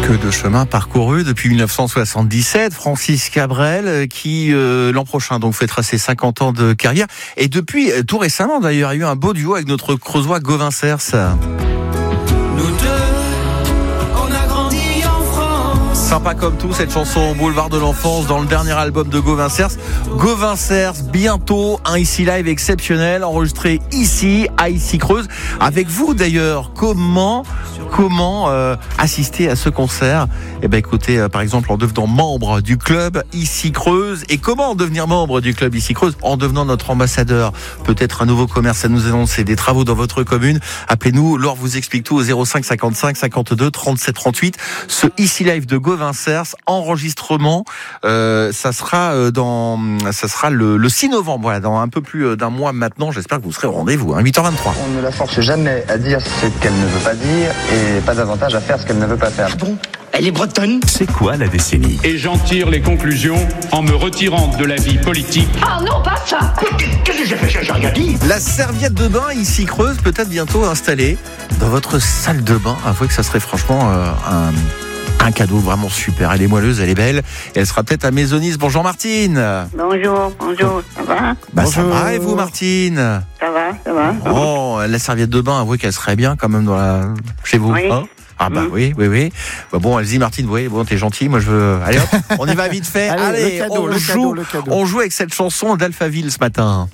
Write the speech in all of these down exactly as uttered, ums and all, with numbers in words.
Que de chemin parcouru depuis dix-neuf cent soixante-dix-sept. Francis Cabrel qui euh, l'an prochain donc fêtera ses cinquante ans de carrière. Et depuis tout récemment d'ailleurs, il y a eu un beau duo avec notre Creusois Gauvin Cers. Nous deux, on a grandi en France. Sympa comme tout cette chanson Boulevard de l'enfance dans le dernier album de Gauvin Cers. Gauvin Cers, bientôt un ici live exceptionnel enregistré ici à Issy-Creuse avec vous d'ailleurs. Comment Comment euh, assister à ce concert? Eh ben écoutez, euh, par exemple en devenant membre du club Issy-Creuse. Et comment devenir membre du club Issy-Creuse? En devenant notre ambassadeur. Peut-être un nouveau commerce à nous annoncer, des travaux dans votre commune. Appelez-nous, Laure vous explique tout au zéro cinq cinquante-cinq cinquante-deux trente-sept trente-huit. Ce Ici Live de Gauvin Cers, enregistrement, euh, ça sera euh, dans, ça sera le, le six novembre. Voilà, dans un peu plus d'un mois maintenant. J'espère que vous serez au rendez-vous. Hein, huit heures vingt-trois. On ne la force jamais à dire ce qu'elle ne veut pas dire et pas davantage à faire ce qu'elle ne veut pas faire. Ah bon? Elle est bretonne? C'est quoi la décennie? Et j'en tire les conclusions en me retirant de la vie politique. Ah non, pas ça! Qu'est-ce que j'ai fait? J'ai rien dit! La serviette de bain Issy-Creuse peut-être bientôt installée dans votre salle de bain. Avouez que ça serait franchement euh, un... Un cadeau vraiment super. Elle est moelleuse, elle est belle. Et elle sera peut-être à Maisonnisse. Bonjour Martine. Bonjour, bonjour. Ça va? Bah bonjour. Ça va et vous Martine? Ça va, ça va. Oh, la serviette de bain, avouez qu'elle serait bien quand même dans la... chez vous. Oui. Hein? Ah bah mmh. oui, oui, oui. Bah bon, allez-y Martine, oui, bon, t'es gentil, moi je veux... Allez hop, on y va vite fait. Allez, allez le cadeau, on, le joue, cadeau, le cadeau. on joue avec cette chanson d'Alphaville ce matin.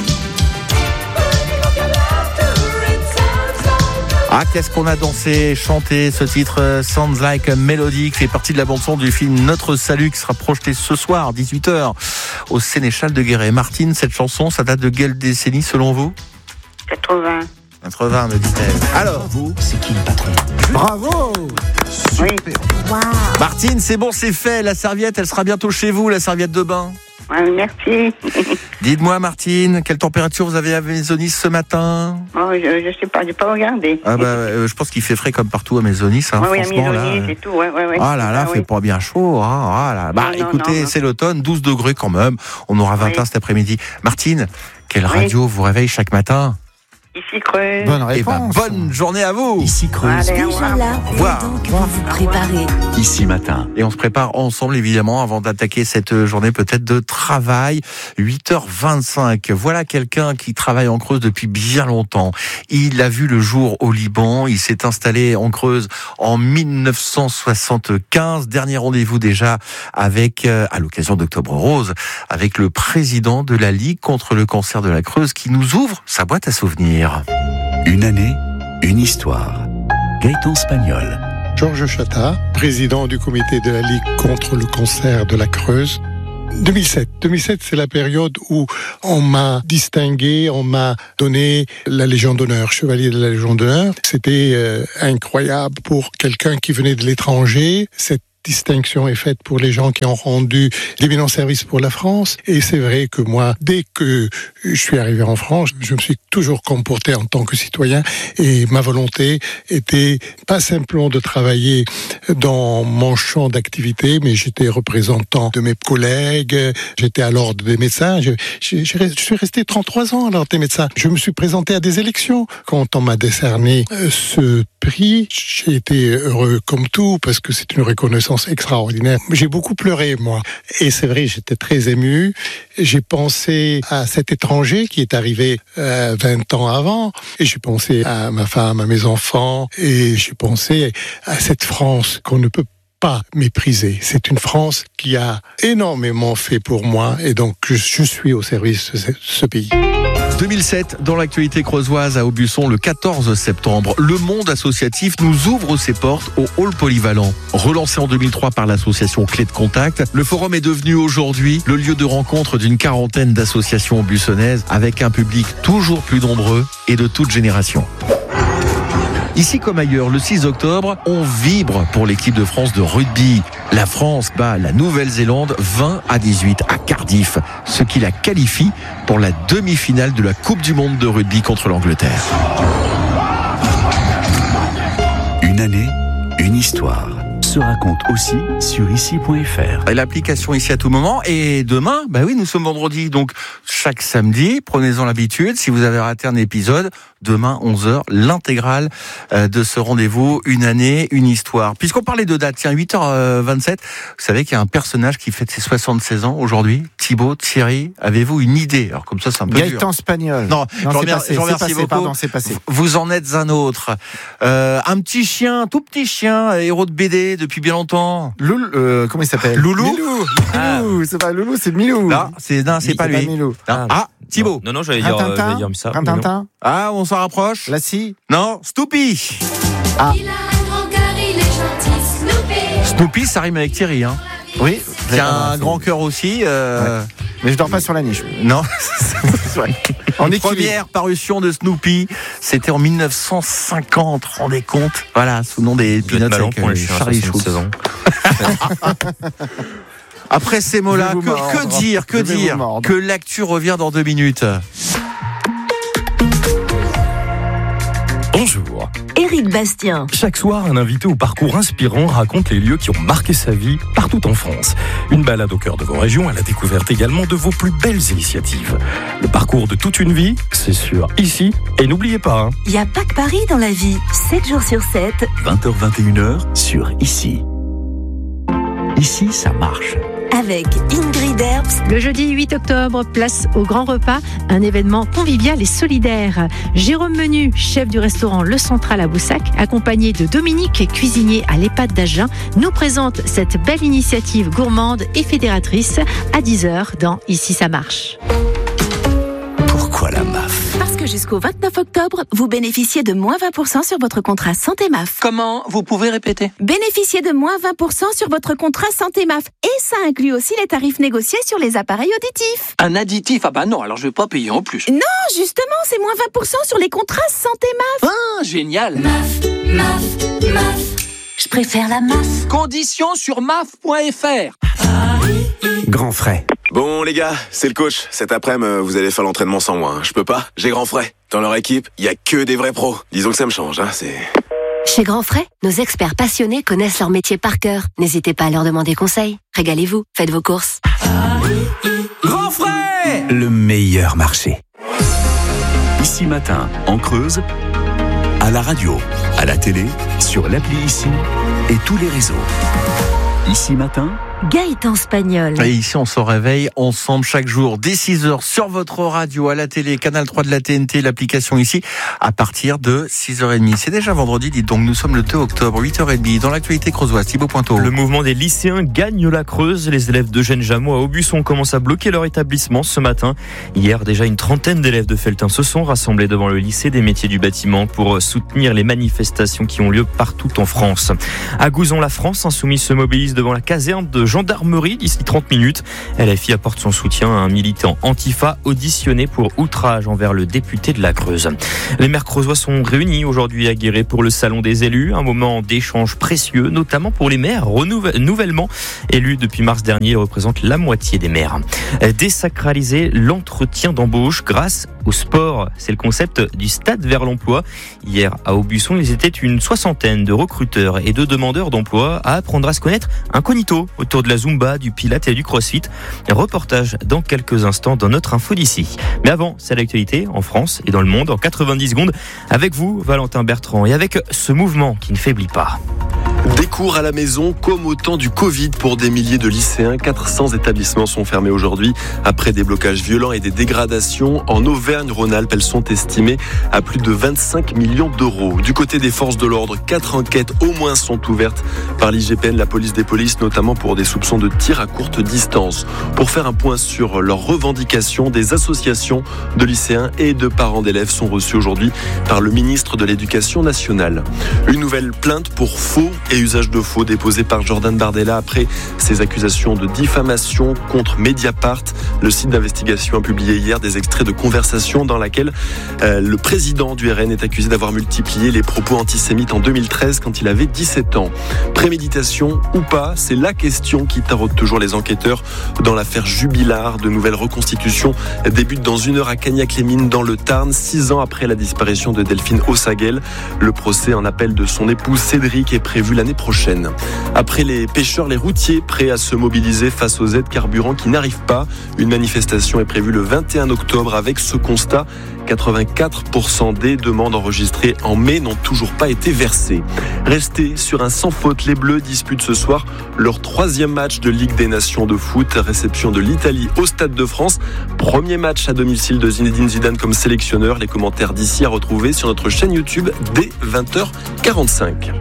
Ah, qu'est-ce qu'on a dansé, chanté, ce titre Sounds Like a Melody, qui fait partie de la bande-son du film Notre Salut, qui sera projeté ce soir, dix-huit heures, au Sénéchal de Guéret. Martine, cette chanson, ça date de quelle décennie selon vous? quatre-vingts. quatre-vingts, me dit-elle. Alors, vous, c'est qui le patron? Bravo! Oui. Wow. Martine, c'est bon, c'est fait. La serviette, elle sera bientôt chez vous, la serviette de bain. Ouais, merci. Dites-moi, Martine, quelle température vous avez à Maisonnisse ce matin? Oh, je, je sais pas, j'ai pas regardé. Ah bah, euh, je pense qu'il fait frais comme partout à Maisonnisse. Hein, ouais, oui, franchement, à Maisonnisse là. et tout, ouais, ouais, ouais. Ah là là, ah, fait oui. pas bien chaud. Hein, ah là. Bah, non, écoutez, non, non. c'est l'automne, douze degrés quand même. On aura vingt et un Oui. cet après-midi. Martine, quelle Oui. radio vous réveille chaque matin? Issy-Creuse. Bonne Eh ben, réponse. bonne journée à vous. Issy-Creuse, Allez, au Déjà revoir. là, Au revoir. donc vous vous préparez. Ici Matin. Et on se prépare ensemble, évidemment, avant d'attaquer cette journée peut-être de travail. huit heures vingt-cinq. Voilà quelqu'un qui travaille en Creuse depuis bien longtemps. Il a vu le jour au Liban. Il s'est installé en Creuse en dix-neuf cent soixante-quinze. Dernier rendez-vous déjà avec, euh, à l'occasion d'Octobre Rose, avec le président de la Ligue contre le cancer de la Creuse qui nous ouvre sa boîte à souvenirs. Une année, une histoire. Gaëtan Spagnol. Georges Chatat, président du comité de la Ligue contre le cancer de la Creuse. deux mille sept. deux mille sept, c'est la période où on m'a distingué, on m'a donné la Légion d'honneur, chevalier de la Légion d'honneur. C'était euh, incroyable pour quelqu'un qui venait de l'étranger. Cette distinction est faite pour les gens qui ont rendu d'éminents services pour la France. Et c'est vrai que moi, dès que je suis arrivé en France, je me suis toujours comporté en tant que citoyen et ma volonté était pas simplement de travailler dans mon champ d'activité, mais j'étais représentant de mes collègues, j'étais à l'ordre des médecins. Je, je, je suis resté trente-trois ans à l'ordre des médecins. Je me suis présenté à des élections. Quand on m'a décerné ce prix, j'ai été heureux comme tout parce que c'est une reconnaissance extraordinaire. J'ai beaucoup pleuré, moi. Et c'est vrai, j'étais très ému. J'ai pensé à cet étranger qui est arrivé euh, vingt ans avant. Et j'ai pensé à ma femme, à mes enfants. Et j'ai pensé à cette France qu'on ne peut pas mépriser. C'est une France qui a énormément fait pour moi. Et donc, je, je suis au service de ce, ce pays. deux mille sept, dans l'actualité creusoise à Aubusson, le quatorze septembre, le monde associatif nous ouvre ses portes au hall polyvalent. Relancé en deux mille trois par l'association Clé de Contact, le forum est devenu aujourd'hui le lieu de rencontre d'une quarantaine d'associations bussonnaises avec un public toujours plus nombreux et de toutes générations. Ici comme ailleurs, le six octobre, on vibre pour l'équipe de France de rugby. La France bat la Nouvelle-Zélande vingt à dix-huit à Cardiff, ce qui la qualifie pour la demi-finale de la Coupe du Monde de rugby contre l'Angleterre. Une année, une histoire. se raconte aussi sur ici point f r. Et l'application Ici à tout moment. Et demain, bah oui, nous sommes vendredi, donc chaque samedi, prenez-en l'habitude. Si vous avez raté un épisode, demain onze heures, l'intégrale de ce rendez-vous, une année, une histoire. Puisqu'on parlait de date, tiens, huit heures vingt-sept, vous savez qu'il y a un personnage qui fête ses soixante-seize ans aujourd'hui. Thibaut, Thierry, avez-vous une idée? Alors comme ça, c'est un peu Gaëtan dur. Spagnol. Non, non je remercie, je remercie passé, beaucoup. Pardon, c'est passé. Vous en êtes un autre. Euh, un petit chien, tout petit chien, héros de B D depuis bien longtemps. Loulou, euh, comment il s'appelle? Loulou. Milou. Ah. Milou, c'est pas Loulou, c'est Milou. Non, c'est, non, c'est Oui, pas lui. Milou. Ah, ah, Thibaut. Non, non, j'allais dire, euh, j'allais dire ça. Tintin. Ah, on s'en rapproche. Lassie. Non, Snoopy. Ah. Il a un grand cœur, il est gentil, Snoopy. Snoopy, ça rime avec Thierry, hein. Oui. Qui a un grand cœur aussi. Euh... Ouais. Mais je dors pas sur la niche. Non. En équilibre. Première parution de Snoopy, c'était en mille neuf cent cinquante, rendez compte. Voilà, sous le nom des Peanuts avec euh, Charlie Schultz. Après ces mots-là, que, que dire, que dire que l'actu revient dans deux minutes. Bonjour. Éric Bastien. Chaque soir, un invité au parcours inspirant raconte les lieux qui ont marqué sa vie partout en France. Une balade au cœur de vos régions à la découverte également de vos plus belles initiatives. Le parcours de toute une vie, c'est sûr, ici. Et n'oubliez pas, hein, il n'y a pas que Paris dans la vie. sept jours sur sept. vingt heures vingt et une heures sur Ici. Ici, ça marche. Avec Ingrid Herbst. Le jeudi huit octobre, place au grand repas, un événement convivial et solidaire. Jérôme Menu, chef du restaurant Le Central à Boussac, accompagné de Dominique, cuisinier à l'EHPAD d'Agen, nous présente cette belle initiative gourmande et fédératrice à dix heures dans Ici ça marche. Pourquoi la M A F? Parce que jusqu'au vingt-neuf octobre, vous bénéficiez de moins vingt pour cent sur votre contrat Santé M A F. Comment? Vous pouvez répéter? Bénéficiez de moins vingt pour cent sur votre contrat Santé M A F. Et ça inclut aussi les tarifs négociés sur les appareils auditifs. Un additif? Ah bah non, alors je vais pas payer en plus. Non, justement, c'est moins vingt pour cent sur les contrats Santé M A F. Ah, génial. M A F, M A F, M A F. Je préfère la M A F. Conditions sur M A F point F R. Grand frais. Bon les gars, c'est le coach. Cet après-midi, vous allez faire l'entraînement sans moi. Hein. Je peux pas, j'ai Grand Frais. Dans leur équipe, il y a que des vrais pros. Disons que ça me change, hein, c'est... Chez Grand Frais, nos experts passionnés connaissent leur métier par cœur. N'hésitez pas à leur demander conseil. Régalez-vous, faites vos courses. Grand Frais, le meilleur marché. Ici matin, en Creuse, à la radio, à la télé, sur l'appli Ici et tous les réseaux. Ici matin, Gaëtan Spagnol. Et ici, on se réveille ensemble chaque jour dès six heures sur votre radio, à la télé, Canal trois de la T N T, l'application Ici, à partir de six heures trente. C'est déjà vendredi, dites donc, nous sommes le deux octobre, huit heures trente, dans l'actualité creusoise. Thibaut Pointeau. Le mouvement des lycéens gagne la Creuse. Les élèves d'Eugène Jameau à Aubusson commencent à bloquer leur établissement ce matin. Hier, déjà une trentaine d'élèves de Felletin se sont rassemblés devant le lycée des métiers du bâtiment pour soutenir les manifestations qui ont lieu partout en France. À Gouzon, la France insoumise se mobilise devant la caserne de gendarmerie d'ici trente minutes. L F I apporte son soutien à un militant antifa auditionné pour outrage envers le député de la Creuse. Les maires creusois sont réunis aujourd'hui à Guéret pour le salon des élus, un moment d'échange précieux, notamment pour les maires renouve- nouvellement élus depuis mars dernier. Ils représentent la moitié des maires. Désacraliser l'entretien d'embauche grâce au sport, c'est le concept du stade vers l'emploi. Hier à Aubusson, ils étaient une soixantaine de recruteurs et de demandeurs d'emploi à apprendre à se connaître incognito autour de la Zumba, du Pilates et du CrossFit. Reportage dans quelques instants dans notre info d'ici. Mais avant, c'est l'actualité en France et dans le monde en quatre-vingt-dix secondes avec vous, Valentin Bertrand, et avec ce mouvement qui ne faiblit pas. Des cours à la maison comme au temps du Covid pour des milliers de lycéens. quatre cents établissements sont fermés aujourd'hui après des blocages violents et des dégradations. En Auvergne-Rhône-Alpes, elles sont estimées à plus de vingt-cinq millions d'euros. Du côté des forces de l'ordre, quatre enquêtes au moins sont ouvertes par l'I G P N, la police des polices, notamment pour des soupçons de tir à courte distance. Pour faire un point sur leurs revendications, des associations de lycéens et de parents d'élèves sont reçues aujourd'hui par le ministre de l'Éducation nationale. Une nouvelle plainte pour faux et usage de faux déposé par Jordan Bardella après ses accusations de diffamation contre Mediapart. Le site d'investigation a publié hier des extraits de conversations dans laquelle euh, le président du R N est accusé d'avoir multiplié les propos antisémites en deux mille treize quand il avait dix-sept ans. Préméditation ou pas, c'est la question qui taraude toujours les enquêteurs dans l'affaire Jubilard. De nouvelles reconstitutions débutent dans une heure à Cagnac-les-Mines dans le Tarn, six ans après la disparition de Delphine Ossaguel. Le procès en appel de son épouse Cédric est prévu l'année l'année prochaine. Après les pêcheurs, les routiers prêts à se mobiliser face aux aides carburant qui n'arrivent pas. Une manifestation est prévue le vingt et un octobre avec ce constat. quatre-vingt-quatre pour cent des demandes enregistrées en mai n'ont toujours pas été versées. Restés sur un sans faute, les Bleus disputent ce soir leur troisième match de Ligue des Nations de foot. Réception de l'Italie au Stade de France. Premier match à domicile de Zinedine Zidane comme sélectionneur. Les commentaires d'ici à retrouver sur notre chaîne YouTube dès vingt heures quarante-cinq.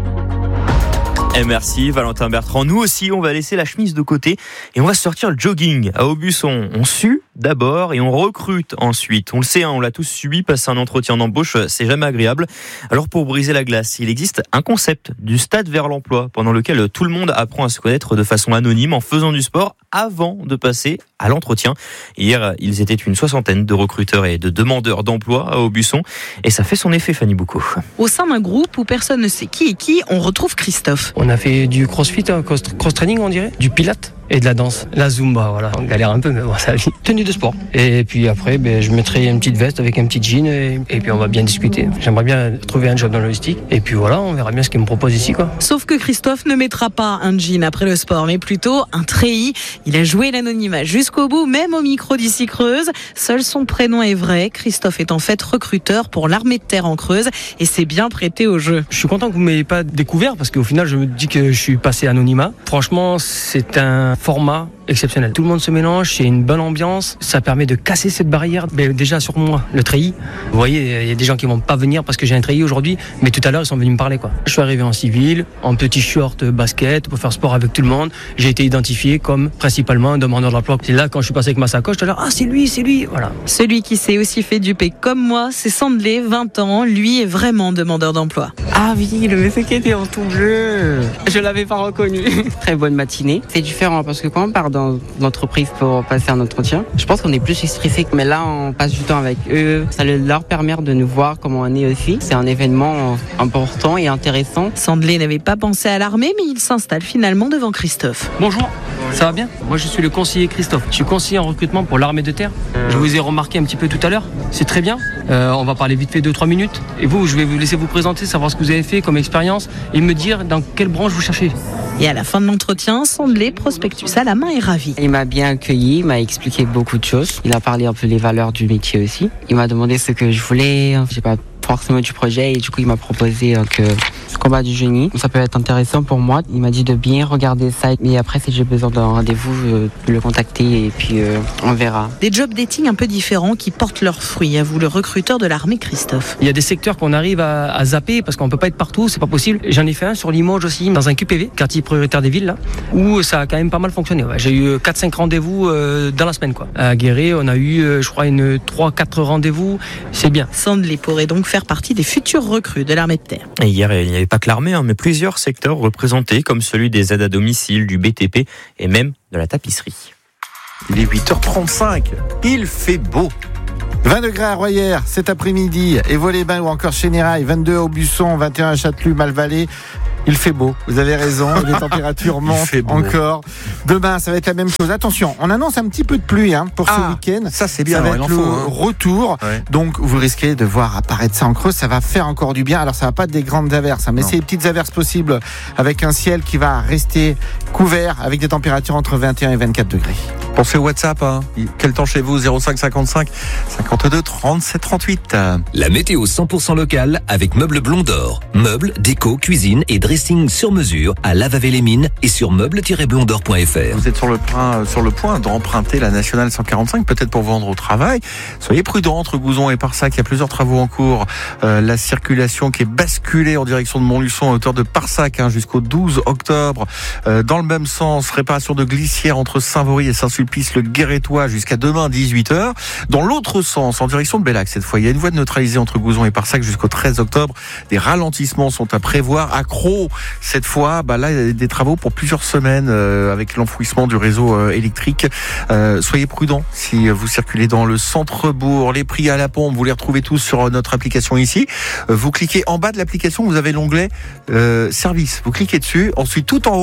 Et merci Valentin Bertrand. Nous aussi, on va laisser la chemise de côté et on va sortir le jogging à Aubusson. On sue d'abord et on recrute ensuite. On le sait, hein, on l'a tous subi, passer un entretien d'embauche, c'est jamais agréable. Alors pour briser la glace, il existe un concept du stade vers l'emploi pendant lequel tout le monde apprend à se connaître de façon anonyme en faisant du sport avant de passer à l'entretien. Hier, ils étaient une soixantaine de recruteurs et de demandeurs d'emploi à Aubusson et ça fait son effet, Fanny Boucaud. Au sein d'un groupe où personne ne sait qui est qui, on retrouve Christophe. On a fait du crossfit, cross, cross-training on dirait, du pilates et de la danse, la zumba, voilà. On galère un peu, mais bon, ça vit. Tenue de sport. Et puis après, ben, je mettrai une petite veste avec un petit jean et, et puis on va bien discuter. J'aimerais bien trouver un job dans la logistique et puis voilà, on verra bien ce qu'il me propose ici, quoi. Sauf que Christophe ne mettra pas un jean après le sport, mais plutôt un treillis. Il a joué l'anonymat jusqu'au bout, même au micro d'ici Creuse. Seul son prénom est vrai. Christophe est en fait recruteur pour l'armée de terre en Creuse et s'est bien prêté au jeu. Je suis content que vous ne m'ayez pas découvert parce qu'au final, je me dis que je suis passé anonymat. Franchement, c'est un format exceptionnel. Tout le monde se mélange, c'est une bonne ambiance, ça permet de casser cette barrière. Mais déjà sur moi, le treillis, vous voyez, il y a des gens qui vont pas venir parce que j'ai un treillis aujourd'hui, mais tout à l'heure ils sont venus me parler, quoi. Je suis arrivé en civil, en petit short basket pour faire sport avec tout le monde. J'ai été identifié comme principalement un demandeur d'emploi. C'est là quand je suis passé avec ma sacoche, tout à l'heure, ah c'est lui, c'est lui, voilà. Celui qui s'est aussi fait duper comme moi, c'est Sandlé, vingt ans. Lui est vraiment demandeur d'emploi. Ah oui, le monsieur qui était en tout bleu. Je l'avais pas reconnu. Très bonne matinée. C'est différent parce que quand on part dans l'entreprise pour passer un entretien, je pense qu'on est plus stressé. Mais là, on passe du temps avec eux. Ça leur permet de nous voir comment on est aussi. C'est un événement important et intéressant. Sandlé n'avait pas pensé à l'armée, mais il s'installe finalement devant Christophe. Bonjour, ça va bien ? Moi, je suis le conseiller Christophe. Je suis conseiller en recrutement pour l'armée de terre. Je vous ai remarqué un petit peu tout à l'heure. C'est très bien. Euh, on va parler vite fait deux trois minutes. Et vous, je vais vous laisser vous présenter, savoir ce que vous avez fait comme expérience et me dire dans quelle branche vous cherchez. Et à la fin de l'entretien, Sandlé, prospectus à la main, est ravi. Il m'a bien accueilli, il m'a expliqué beaucoup de choses. Il a parlé un peu des valeurs du métier aussi. Il m'a demandé ce que je voulais. J'ai pas forcément du projet et du coup il m'a proposé euh, que combat du génie, ça peut être intéressant pour moi. Il m'a dit de bien regarder ça et après si j'ai besoin d'un rendez-vous, euh, de le contacter et puis euh, on verra. Des job dating un peu différents qui portent leurs fruits, avoue le recruteur de l'armée Christophe. Il y a des secteurs qu'on arrive à, à zapper parce qu'on peut pas être partout, c'est pas possible. J'en ai fait un sur Limoges aussi, dans un Q P V, quartier prioritaire des villes là, où ça a quand même pas mal fonctionné. Ouais. J'ai eu quatre cinq rendez-vous euh, dans la semaine quoi. À Guéret, on a eu euh, je crois une trois quatre rendez-vous, c'est bien. Sandlé pourrait donc faire partie des futurs recrues de l'armée de terre. Et hier, il n'y avait pas que l'armée, hein, mais plusieurs secteurs représentés, comme celui des aides à domicile, du B T P et même de la tapisserie. Il est huit heures trente-cinq, il fait beau. vingt degrés à Royères cet après-midi, et Vaux-les-Bains ou encore Chénérail, vingt-deux à Aubusson, vingt et un à Châtelus, Malvalais. Il fait beau, vous avez raison, les températures montent encore. Demain, ça va être la même chose. Attention, on annonce un petit peu de pluie hein, pour ah, ce week-end. Ça, c'est bien. Ça va alors, être le faut, hein. retour. Ouais. Donc, vous risquez de voir apparaître ça en Creuse. Ça va faire encore du bien. Alors, ça va pas être des grandes averses, hein, mais non. C'est des petites averses possibles avec un ciel qui va rester couvert avec des températures entre vingt et un et vingt-quatre degrés. Pensez au WhatsApp. Hein. Quel temps chez vous? zéro cinq cinquante-cinq cinquante-deux trente-sept trente-huit. La météo cent pour cent locale avec Meubles Blond d'Or. Meubles, déco, cuisine et dressing sur mesure à Lavavé-les-Mines et sur meubles tiret blondor point f r. Vous êtes sur le point, sur le point d'emprunter la nationale cent quarante-cinq, peut-être pour vendre au travail. Soyez prudents entre Gouzon et Parsac. Il y a plusieurs travaux en cours. Euh, la circulation qui est basculée en direction de Montluçon à hauteur de Parsac hein, jusqu'au douze octobre. Euh, dans le même sens, réparation de glissière entre Saint-Vaury et Saint-Sulpice, le Guérétois jusqu'à demain dix-huit heures. Dans l'autre sens, en direction de Bellac cette fois, il y a une voie de neutralisée entre Gouzon et Parsac jusqu'au treize octobre. Des ralentissements sont à prévoir. Accro cette fois. Bah là, il y a des travaux pour plusieurs semaines euh, avec l'enfouissement du réseau euh, électrique. Euh, soyez prudents si vous circulez dans le centre-bourg. Les prix à la pompe, vous les retrouvez tous sur notre application ici. Euh, vous cliquez en bas de l'application, vous avez l'onglet euh, service. Vous cliquez dessus. Ensuite, tout en haut,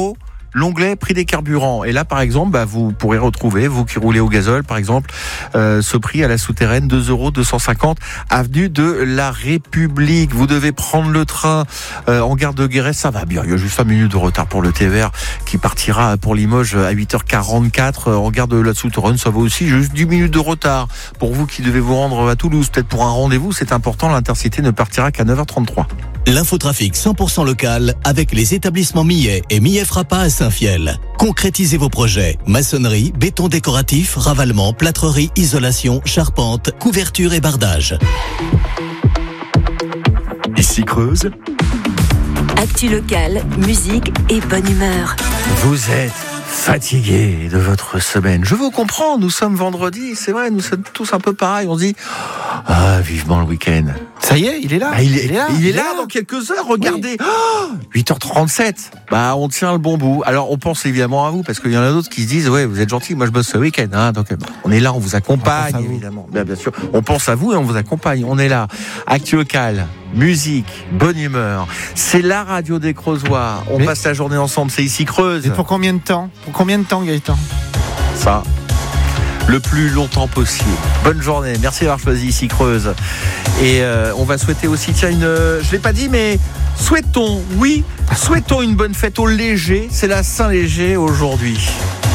l'onglet prix des carburants. Et là, par exemple, bah, vous pourrez retrouver, vous qui roulez au gazole, par exemple, euh, ce prix à la souterraine, deux euros deux cent cinquante, avenue de la République. Vous devez prendre le train euh, en gare de Guéret, ça va bien. Il y a juste cinq minutes de retard pour le T E R qui partira pour Limoges à huit heures quarante-quatre. En gare de la souterraine, ça va aussi, juste dix minutes de retard. Pour vous qui devez vous rendre à Toulouse, peut-être pour un rendez-vous, c'est important, l'Intercité ne partira qu'à neuf heures trente-trois. L'infotrafic cent pour cent local avec les établissements Millet et Millet Frappa à Saint-Fiel. Concrétisez vos projets. Maçonnerie, béton décoratif, ravalement, plâtrerie, isolation, charpente, couverture et bardage. Ici Creuse. Actu locale, musique et bonne humeur. Vous êtes fatigué de votre semaine. Je vous comprends, nous sommes vendredi, c'est vrai, nous sommes tous un peu pareils. On se dit, ah, vivement le week-end. Ça y est, il est là. Bah, il, est, il est là. Il est là dans quelques heures, regardez. Oui. Oh, huit heures trente-sept. Bah, on tient le bon bout. Alors, on pense évidemment à vous, parce qu'il y en a d'autres qui se disent, ouais, vous êtes gentils, moi je bosse ce week-end. Hein, donc, on est là, on vous accompagne, on évidemment. Bien, bien sûr. On pense à vous et on vous accompagne. On est là. Actu local, musique, bonne humeur. C'est la radio des Creusois. On Mais... passe la journée ensemble. C'est ici Creuse. Et pour combien de temps? Pour combien de temps, Gaëtan? Ça. Le plus longtemps possible. Bonne journée. Merci d'avoir choisi ici Creuse. Et euh, on va souhaiter aussi, tiens, une, euh, je l'ai pas dit, mais souhaitons, oui, souhaitons une bonne fête au Léger. C'est la Saint-Léger aujourd'hui.